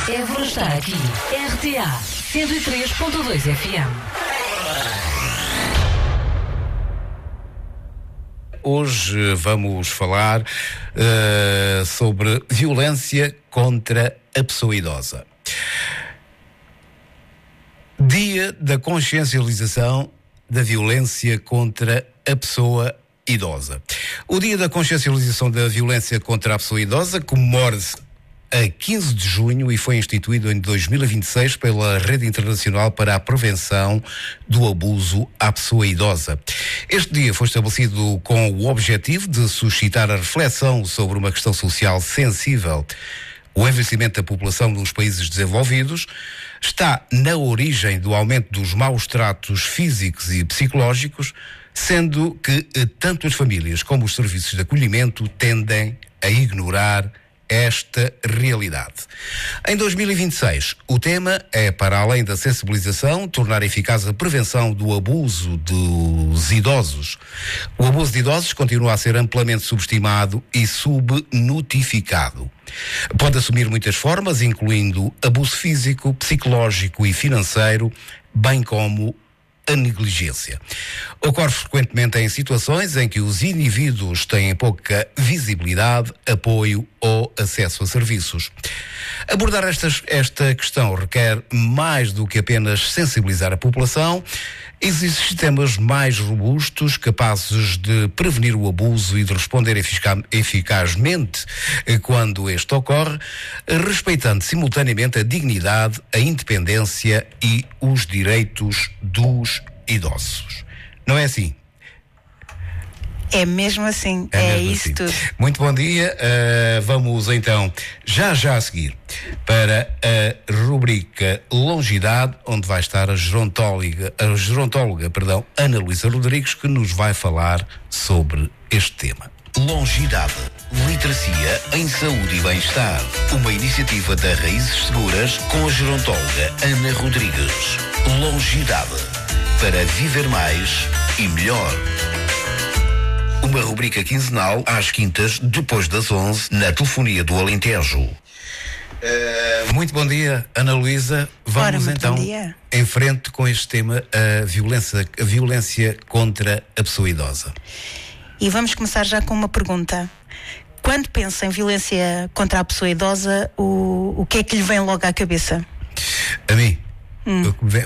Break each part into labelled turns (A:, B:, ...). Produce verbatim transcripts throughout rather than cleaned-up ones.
A: Évora está aqui. R T A cento e três ponto dois F M.
B: Hoje vamos falar uh, sobre violência contra a pessoa idosa. Dia da consciencialização da violência contra a pessoa idosa. O Dia da consciencialização da violência contra a pessoa idosa comemora-se a quinze de junho e foi instituído em dois mil e vinte e seis pela Rede Internacional para a Prevenção do Abuso à Pessoa Idosa. Este dia foi estabelecido com o objetivo de suscitar a reflexão sobre uma questão social sensível. O envelhecimento da população nos países desenvolvidos está na origem do aumento dos maus tratos físicos e psicológicos, sendo que tanto as famílias como os serviços de acolhimento tendem a ignorar esta realidade. Em dois mil e vinte e seis, o tema é, para além da sensibilização, tornar eficaz a prevenção do abuso dos idosos. O abuso de idosos continua a ser amplamente subestimado e subnotificado. Pode assumir muitas formas, incluindo abuso físico, psicológico e financeiro, bem como a negligência. Ocorre frequentemente em situações em que os indivíduos têm pouca visibilidade, apoio ou acesso a serviços. Abordar esta, esta questão requer mais do que apenas sensibilizar a população. Existem sistemas mais robustos, capazes de prevenir o abuso e de responder efica- eficazmente quando este ocorre, respeitando simultaneamente a dignidade, a independência e os direitos dos idosos. Não é assim?
C: É mesmo assim, é, é mesmo isso assim. Tudo.
B: Muito bom dia, uh, vamos então já já a seguir para a rubrica Longidade, onde vai estar a gerontóloga, a gerontóloga, perdão, Ana Luísa Rodrigues, que nos vai falar sobre este tema. Longidade, literacia em saúde e bem-estar, uma iniciativa da Raízes Seguras com a gerontóloga Ana Rodrigues. Longidade, para viver mais e melhor. Uma rubrica quinzenal às quintas, depois das onze, na Telefonia do Alentejo. Uh, muito bom dia, Ana Luísa. Vamos
C: Ora,
B: então em frente com este tema, a violência, a violência contra a pessoa idosa.
C: E vamos começar já com uma pergunta. Quando pensa em violência contra a pessoa idosa, o, o que é que lhe vem logo à cabeça?
B: A mim? Hum.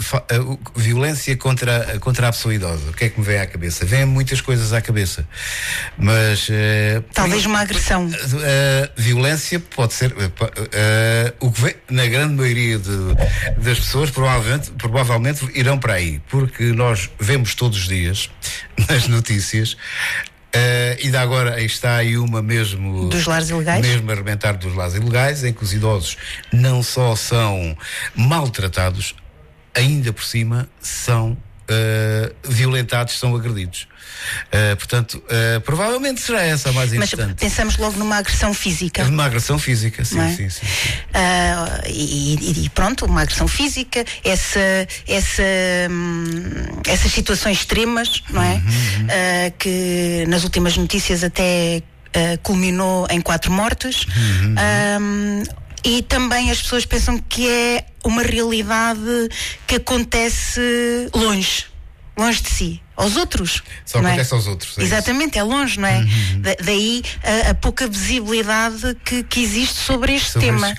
B: Violência contra, contra a pessoa idosa. O que é que me vem à cabeça? Vêm muitas coisas à cabeça, mas uh,
C: talvez uma agressão.
B: Uh, uh, violência pode ser uh, uh, o que vem, na grande maioria de, das pessoas provavelmente, provavelmente irão para aí, porque nós vemos todos os dias nas notícias. Uh, e ainda agora aí está aí uma mesmo
C: dos lares ilegais,
B: mesmo arrebentar dos lares ilegais, em que os idosos não só são maltratados, ainda por cima são uh, violentados, são agredidos. Uh, portanto, uh, provavelmente será essa a mais importante.
C: Mas pensamos logo numa agressão física.
B: Numa agressão física, sim,
C: é?
B: sim, sim, sim.
C: Uh, e, e pronto, uma agressão física, essa, essa, hum, essas situações extremas, não é? Uhum, uhum. Uh, que nas últimas notícias até uh, culminou em quatro mortes. Uhum, uhum. Um, E também as pessoas pensam que é uma realidade que acontece longe, longe de si, aos outros.
B: Só acontece é? aos outros. É
C: Exatamente,
B: isso.
C: é longe, não é? Uhum. Da, daí a, a pouca visibilidade que, que existe sobre este sobre tema.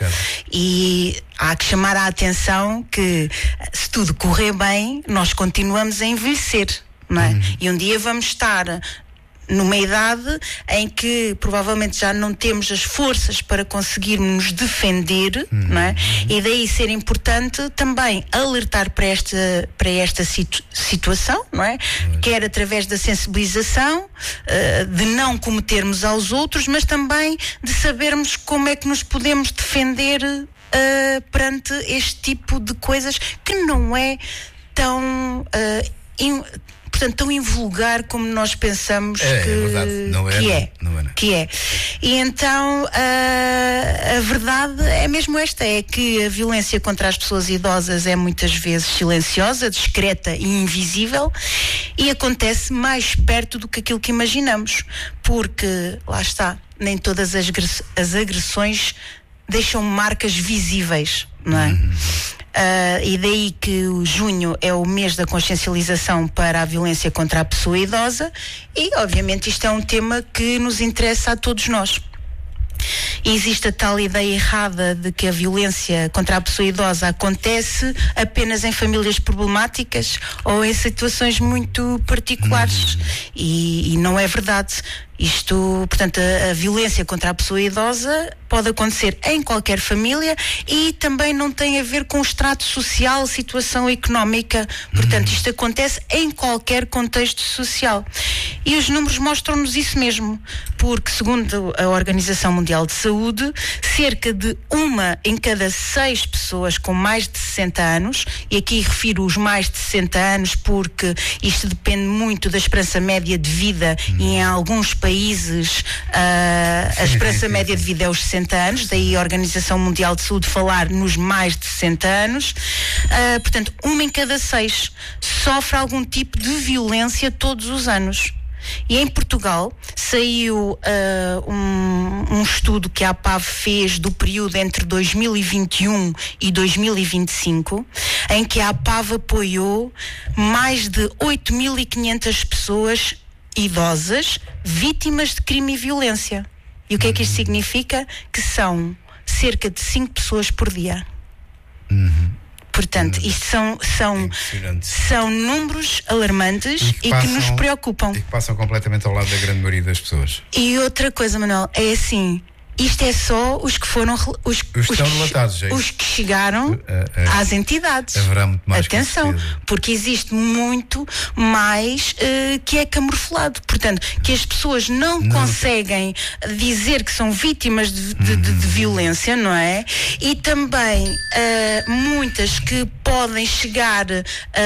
C: E há que chamar a atenção que, se tudo correr bem, nós continuamos a envelhecer, não é? Uhum. E um dia vamos estar numa idade em que provavelmente já não temos as forças para conseguirmos nos defender, uhum. não é? E daí ser importante também alertar para esta, para esta situ- situação, não é? Uhum. Quer através da sensibilização, uh, de não cometermos aos outros, mas também de sabermos como é que nos podemos defender uh, perante este tipo de coisas que não é tão uh, in, portanto, tão invulgar como nós pensamos
B: é,
C: que,
B: é, verdade. Não é,
C: que, é,
B: não é, não.
C: que é. E então a, a verdade é mesmo esta, é que a violência contra as pessoas idosas é muitas vezes silenciosa, discreta e invisível, e acontece mais perto do que aquilo que imaginamos, porque, lá está, nem todas as, as agressões deixam marcas visíveis, não é? Uhum. Uh, e daí que o junho é o mês da consciencialização para a violência contra a pessoa idosa e, obviamente, isto é um tema que nos interessa a todos nós. E existe a tal ideia errada de que a violência contra a pessoa idosa acontece apenas em famílias problemáticas ou em situações muito particulares. Uhum. E, e não é verdade. Isto, portanto, a, a violência contra a pessoa idosa pode acontecer em qualquer família e também não tem a ver com o extrato social, situação económica. Portanto, isto acontece em qualquer contexto social. E os números mostram-nos isso mesmo, porque, segundo a Organização Mundial de Saúde, cerca de uma em cada seis pessoas com mais de sessenta anos, e aqui refiro os mais de sessenta anos porque isto depende muito da esperança média de vida e em alguns países uh, a esperança média de vida é os sessenta anos, daí a Organização Mundial de Saúde falar nos mais de sessenta anos. Uh, portanto, uma em cada seis sofre algum tipo de violência todos os anos. E em Portugal saiu uh, um, um estudo que a APAV fez do período entre dois mil e vinte e um e dois mil e vinte e cinco, em que a APAV apoiou mais de oito mil e quinhentas pessoas idosas vítimas de crime e violência. E o que é que isto significa? Que são cerca de cinco pessoas por dia. Uhum. Portanto, isto são, são, são números alarmantes e que, e passam, que nos preocupam.
B: E que passam completamente ao lado da grande maioria das pessoas.
C: E outra coisa, Manuel, é assim, isto é só os que foram os,
B: os, os que, estão
C: que,
B: relatados, é
C: os que chegaram é, é, às entidades.
B: Haverá muito mais.
C: Atenção, porque existe muito mais uh, que é camuflado. Portanto, que as pessoas não, não conseguem dizer que são vítimas de, de, de, de violência, não é? E também uh, muitas que podem chegar uh,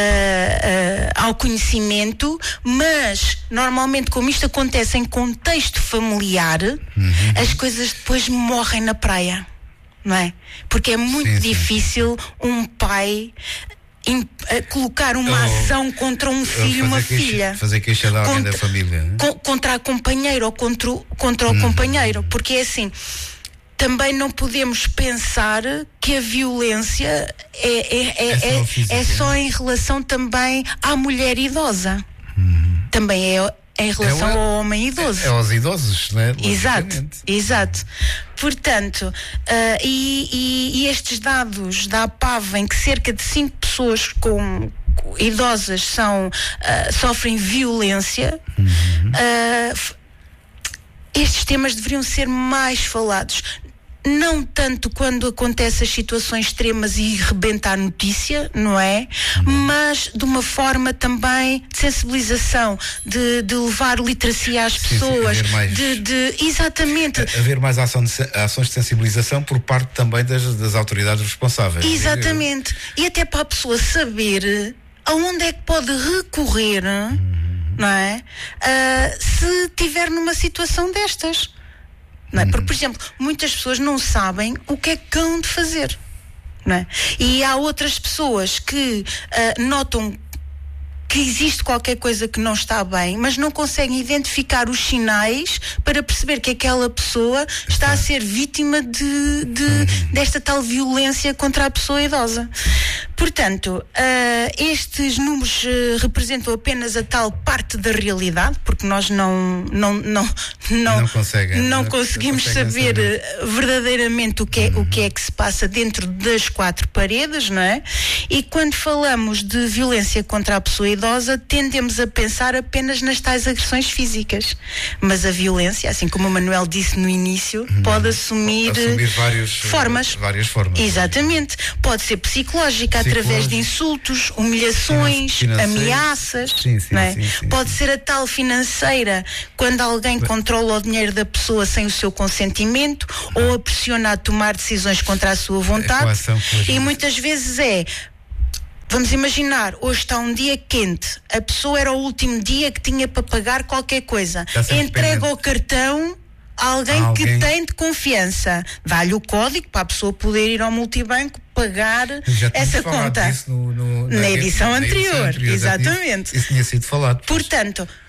C: uh, ao conhecimento, mas normalmente, como isto acontece em contexto familiar, uhum. as coisas depois morrem na praia, não é? Porque é muito sim, difícil sim. um pai in, uh, colocar uma oh, ação contra um filho e uma
B: queixa,
C: filha.
B: Fazer queixa de alguém contra, da família. Né?
C: Co- contra a companheira ou contra, o, contra hum. o companheiro. Porque é assim, também não podemos pensar que a violência é, é, é, é, é, física, é só em relação também à mulher idosa. Hum. Também é em relação é uma, ao homem idoso.
B: É, é aos idosos, né?
C: Exato, exato. Portanto, uh, e, e, e estes dados da APAV, em que cerca de cinco pessoas com, com idosas são, uh, sofrem violência, uhum. uh, estes temas deveriam ser mais falados. Não tanto quando acontecem as situações extremas e rebenta a notícia, não é? Mas de uma forma também de sensibilização, de, de levar literacia às sim, pessoas, sim, mais, de, de exatamente
B: haver mais ação de, ações de sensibilização por parte também das, das autoridades responsáveis.
C: Exatamente. E até para a pessoa saber aonde é que pode recorrer, uhum. não é? Uh, se estiver numa situação destas. Não é? Porque, por exemplo, muitas pessoas não sabem o que é que hão de fazer, não é? E há outras pessoas que uh, notam que existe qualquer coisa que não está bem, mas não conseguem identificar os sinais para perceber que aquela pessoa está a ser vítima de, de, desta tal violência contra a pessoa idosa. Portanto, uh, estes números uh, representam apenas a tal parte da realidade, porque nós não não não não,
B: não, conseguem,
C: não,
B: não
C: conseguimos
B: não
C: saber,
B: saber
C: verdadeiramente o que é, uhum. o que é que se passa dentro das quatro paredes, não é? E quando falamos de violência contra a pessoa idosa, tendemos a pensar apenas nas tais agressões físicas, mas a violência, assim como o Manuel disse no início, uhum. pode assumir,
B: assumir vários,
C: formas.
B: várias formas.
C: Exatamente. Pode ser psicológica, através de insultos, humilhações, ameaças,
B: sim, sim,
C: não é?
B: sim, sim,
C: pode
B: sim.
C: ser a tal financeira, quando alguém Bem, controla o dinheiro da pessoa sem o seu consentimento ou a pressiona a tomar decisões contra a sua vontade. É e muitas vezes é, vamos imaginar, hoje está um dia quente, a pessoa era o último dia que tinha para pagar qualquer coisa, entrega o cartão a alguém, alguém que tem de confiança, dá-lhe o código para a pessoa poder ir ao multibanco pagar essa conta.
B: No, no,
C: na, na, edição, na anterior, edição anterior, exatamente.
B: Isso tinha sido falado.
C: Portanto,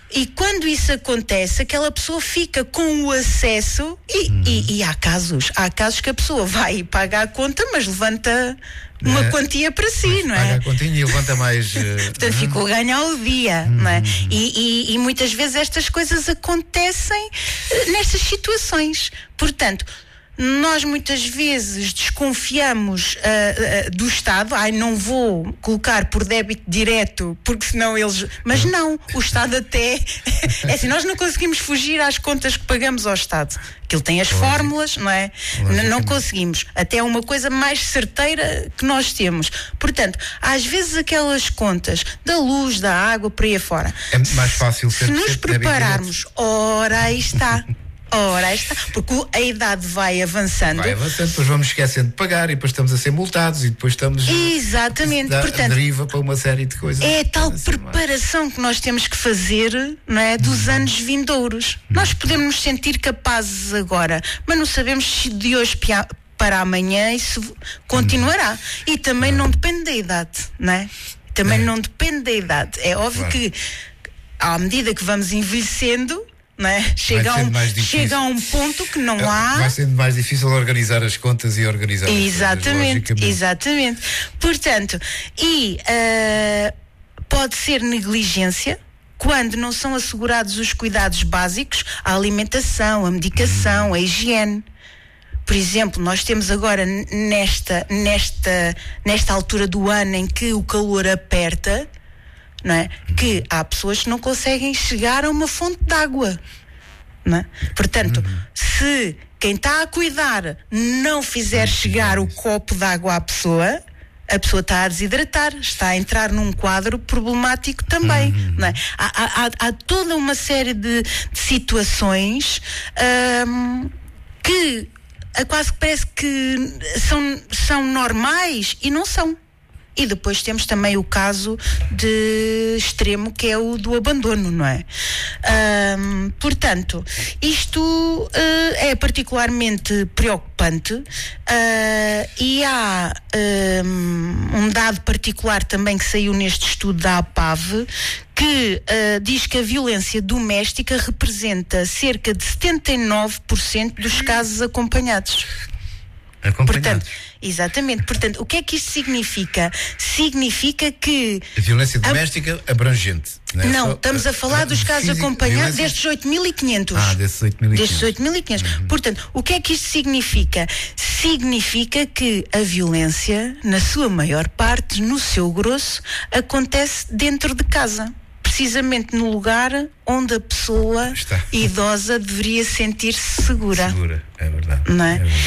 C: E quando isso acontece, aquela pessoa fica com o acesso e, uhum. e, e há casos, há casos que a pessoa vai pagar a conta, mas levanta uma é. quantia para si, mas não é?
B: Paga a continha e levanta mais. Uh...
C: Portanto, uhum. ficou a ganhar o dia, uhum. não é? E, e, e muitas vezes estas coisas acontecem uh, nestas situações. Portanto, nós muitas vezes desconfiamos uh, uh, do Estado. Ai, não vou colocar por débito direto porque senão eles... Mas não, o Estado até... É assim, nós não conseguimos fugir às contas que pagamos ao Estado. Aquilo tem as Lógico. fórmulas, não é? N- não conseguimos. Até é uma coisa mais certeira que nós temos. Portanto, às vezes aquelas contas da luz, da água, por aí afora.
B: É mais fácil ser
C: Se nos prepararmos, ora aí está. Ora, está, porque a idade vai avançando.
B: Vai avançando, depois vamos esquecendo de pagar e depois estamos a ser multados e depois estamos
C: Exatamente,
B: a,
C: portanto,
B: a deriva para uma série de coisas.
C: É a tal preparação mais. que nós temos que fazer, não é, dos hum. anos vindouros. Hum. Nós podemos nos sentir capazes agora, mas não sabemos se de hoje para amanhã isso continuará. Hum. E também não. não depende da idade, não é? Também é. não depende da idade. É óbvio claro. que à medida que vamos envelhecendo, não é? Chega, a um, chega a um ponto que não é, há.
B: Vai sendo mais difícil organizar as contas e organizar
C: exatamente,
B: as coisas,
C: exatamente. Portanto, e uh, pode ser negligência quando não são assegurados os cuidados básicos, a alimentação, a medicação, hum. a higiene. Por exemplo, nós temos agora nesta, nesta, nesta altura do ano em que o calor aperta, não é? Que há pessoas que não conseguem chegar a uma fonte de água, não é? Portanto, uhum. se quem está a cuidar não fizer chegar o copo de água à pessoa, a pessoa está a desidratar, está a entrar num quadro problemático também, uhum. não é? há, há, há toda uma série de, de situações hum, que quase que parece que são, são normais e não são. E depois temos também o caso de extremo, que é o do abandono, não é? Um, portanto, isto uh, é particularmente preocupante uh, e há um, um dado particular também que saiu neste estudo da APAV, que uh, diz que a violência doméstica representa cerca de setenta e nove por cento dos casos acompanhados.
B: Portanto,
C: exatamente. Portanto, o que é que isto significa? Significa que...
B: A violência doméstica a... abrangente.
C: Não, é? Não Só,
B: estamos
C: a, a falar a, dos casos acompanhados violência... destes oito mil e quinhentos.
B: Ah, desses oito mil e quinhentos.
C: Destes oito mil e quinhentos. Uhum. Portanto, o que é que isto significa? Significa que a violência, na sua maior parte, no seu grosso, acontece dentro de casa. Precisamente no lugar onde a pessoa Está. idosa deveria sentir-se segura.
B: Segura, é verdade.
C: Não é?
B: É verdade.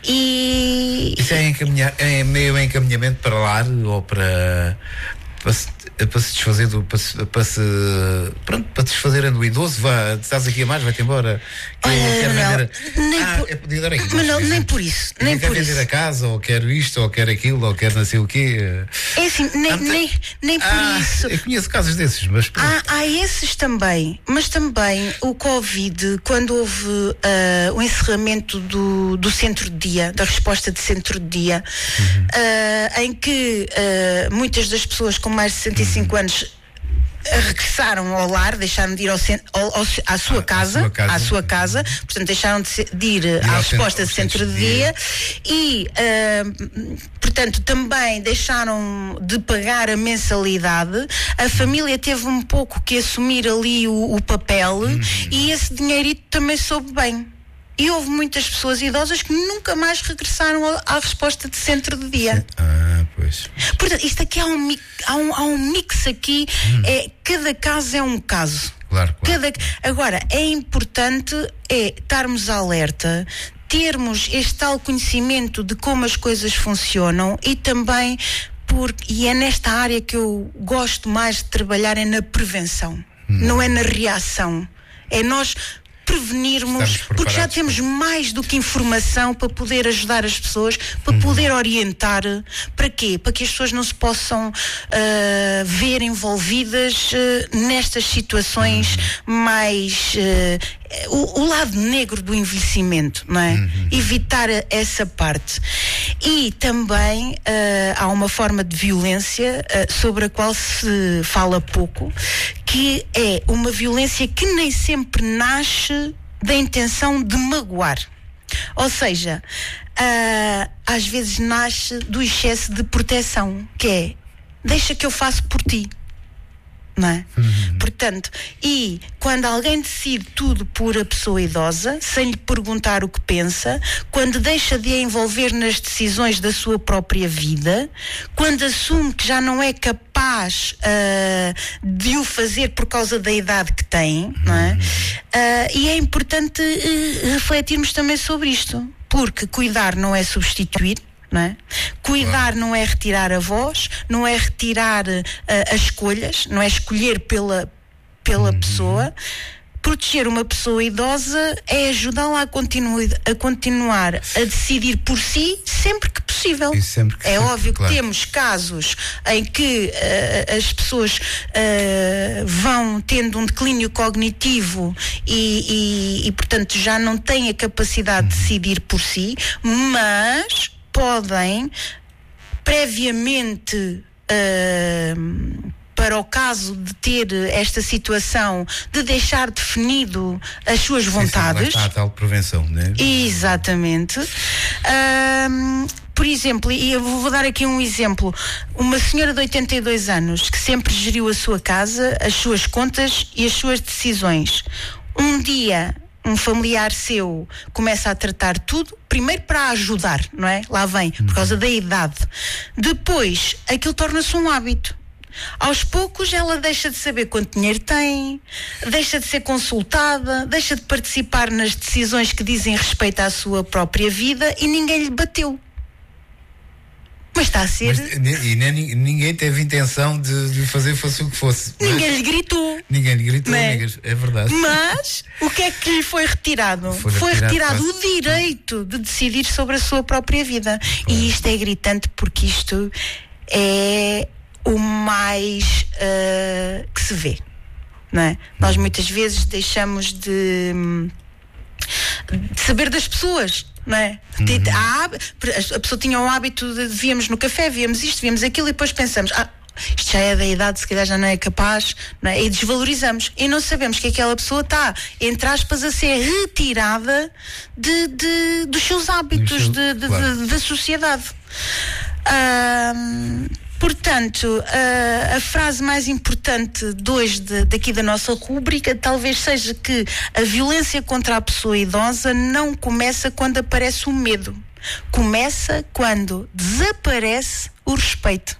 C: E...
B: Isso é, encaminhar, é meio encaminhamento para lá ou para, para, se, para se desfazer do. Para se, para se, pronto, para desfazerem do idoso, vá, estás aqui a mais, vai-te embora. Que
C: Olha,
B: eu quero
C: não,
B: vender.
C: Nem
B: ah,
C: por,
B: é podia dar aqui.
C: Mas não, nem por isso. Nem
B: quer
C: por
B: vender
C: isso.
B: a casa, ou quer isto, ou quer aquilo, ou quer não sei o quê.
C: É assim, nem,
B: Ante...
C: nem, nem por
B: ah,
C: isso.
B: Eu conheço casos desses, mas.
C: Há, há esses também, mas também o Covid, quando houve uh, o encerramento do, do centro de dia, da resposta de centro de dia, uhum. uh, em que uh, muitas das pessoas com mais de sessenta e cinco uhum. anos regressaram ao lar, deixaram de ir ao, ao, ao, à, sua ah, casa, à sua casa, à sua casa, portanto deixaram de, se, de ir e à resposta de centro de dia e, uh, portanto, também deixaram de pagar a mensalidade. A família teve um pouco que assumir ali o, o papel uhum. e esse dinheirito também soube bem. E houve muitas pessoas idosas que nunca mais regressaram à resposta de centro de dia.
B: Ah, pois.
C: Portanto, isto aqui há um, há um, há um mix aqui, hum. é, cada caso é um caso.
B: Claro, claro.
C: Cada, agora, é importante é estarmos alerta, termos este tal conhecimento de como as coisas funcionam e também, porque, e é nesta área que eu gosto mais de trabalhar, é na prevenção, hum. não é na reação. É nós prevenirmos, porque já temos mais do que informação para poder ajudar as pessoas, para uhum. poder orientar. Para quê? Para que as pessoas não se possam uh, ver envolvidas uh, nestas situações uhum. mais uh, o, o lado negro do envelhecimento, não é? Uhum. Evitar essa parte. E também uh, há uma forma de violência uh, sobre a qual se fala pouco, que é uma violência que nem sempre nasce da intenção de magoar. Ou seja, uh, às vezes nasce do excesso de proteção, que é, deixa que eu faço por ti. Não é? Uhum. Portanto, e quando alguém decide tudo por a pessoa idosa, sem lhe perguntar o que pensa, quando deixa de a envolver nas decisões da sua própria vida, quando assume que já não é capaz uh, de o fazer por causa da idade que tem, não é? Uh, e é importante uh, refletirmos também sobre isto, porque cuidar não é substituir. Não é? Cuidar não é retirar a voz, não é retirar uh, as escolhas, não é escolher pela, pela uhum. pessoa. Proteger uma pessoa idosa é ajudá-la a, continu- a continuar a decidir por si sempre que possível.
B: Sempre que
C: é
B: sempre,
C: óbvio
B: claro.
C: que temos casos em que uh, as pessoas uh, vão tendo um declínio cognitivo e, e, e, portanto, já não têm a capacidade uhum. de decidir por si, mas podem previamente uh, para o caso de ter esta situação de deixar definido as suas vontades.
B: Sim, sim, lá está a tal prevenção, não é?
C: Exatamente. Uh, por exemplo, e eu vou dar aqui um exemplo, uma senhora de oitenta e dois anos que sempre geriu a sua casa, as suas contas e as suas decisões. Um dia um familiar seu começa a tratar tudo, primeiro para ajudar, não é? Lá vem, por causa da idade. Depois, aquilo torna-se um hábito. Aos poucos ela deixa de saber quanto dinheiro tem, deixa de ser consultada, deixa de participar nas decisões que dizem respeito à sua própria vida e ninguém lhe bateu. Mas está a ser...
B: Mas, e nem, ninguém teve intenção de, de fazer fosse o que fosse.
C: Ninguém
B: mas,
C: lhe gritou.
B: Ninguém lhe gritou,
C: é?
B: ninguém, é verdade.
C: Mas o que é que lhe foi retirado?
B: Foi,
C: foi retirado
B: quase...
C: o direito de decidir sobre a sua própria vida. E isto é gritante porque isto é o mais uh, que se vê, não é? Nós muitas vezes deixamos de, de saber das pessoas, não é? Uhum. A, a pessoa tinha um hábito de víamos no café, víamos isto, víamos aquilo e depois pensamos, ah, isto já é da idade, se calhar já não é capaz, não é? E desvalorizamos e não sabemos que aquela pessoa está, entre aspas, a ser retirada de, de, dos seus hábitos, seu, de, de, claro. de, da sociedade. Um, Portanto, a, a frase mais importante de hoje de, daqui da nossa rúbrica talvez seja que a violência contra a pessoa idosa não começa quando aparece o medo. Começa quando desaparece o respeito.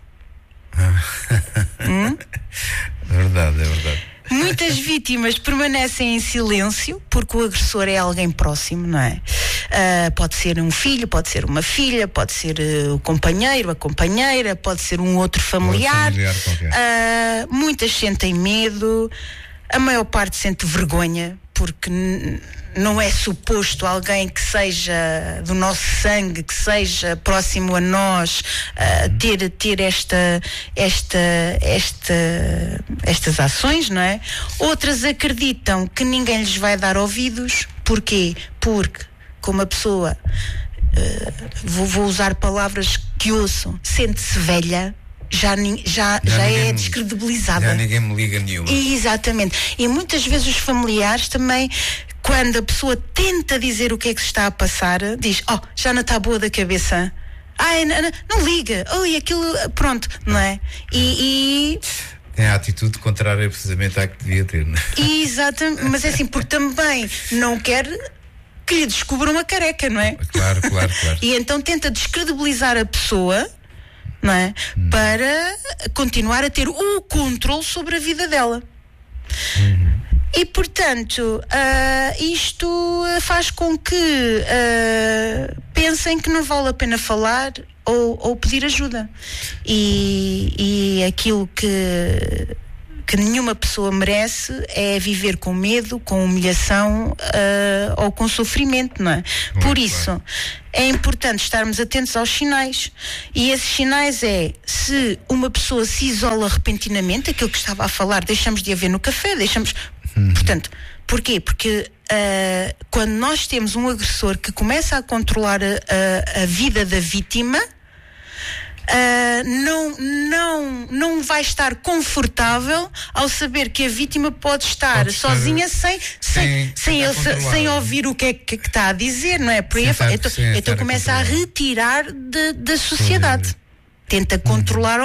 C: hum?
B: É verdade, é verdade.
C: Muitas vítimas permanecem em silêncio porque o agressor é alguém próximo, não é? Uh, pode ser um filho, pode ser uma filha, pode ser uh, o companheiro, a companheira, pode ser um outro familiar.
B: familiar
C: uh, muitas sentem medo, a maior parte sente vergonha porque n- não é suposto alguém que seja do nosso sangue, que seja próximo a nós, uh, ter, ter esta, esta, esta, estas ações, não é? Outras acreditam que ninguém lhes vai dar ouvidos. Porquê? Porque, como a pessoa, uh, vou, vou usar palavras que ouçam, sente-se velha, já, já, já, já é descredibilizada.
B: Já ninguém me liga nenhuma.
C: Exatamente. E muitas vezes os familiares também, quando a pessoa tenta dizer o que é que se está a passar, diz, oh, já não está boa da cabeça. Ai, não, não, não liga. Oh, e aquilo, pronto, não é? E... e...
B: tem a atitude contrária precisamente à que devia ter, não é?
C: Exatamente. Mas é assim, porque também não quer que lhe descubram a careca, não é?
B: Claro, claro, claro.
C: E então tenta descredibilizar a pessoa, não é? Hum. Para continuar a ter o controle sobre a vida dela. Uhum. E, portanto, uh, isto faz com que uh, pensem que não vale a pena falar ou, ou pedir ajuda. E, e aquilo que, que nenhuma pessoa merece é viver com medo, com humilhação uh, ou com sofrimento, não é? Muito Por isso, claro. É importante estarmos atentos aos sinais. E esses sinais é, se uma pessoa se isola repentinamente, aquilo que estava a falar, deixamos de a ver no café, deixamos... Uhum. Portanto, porquê? Porque uh, quando nós temos um agressor que começa a controlar a, a, a vida da vítima, Uh, não, não, não vai estar confortável ao saber que a vítima pode estar pode sozinha sem, sem, sem, sem, ele, sem ouvir o que é que, que está a dizer, não é? Por aí então, então começa a retirar de, da sociedade. Tenta controlar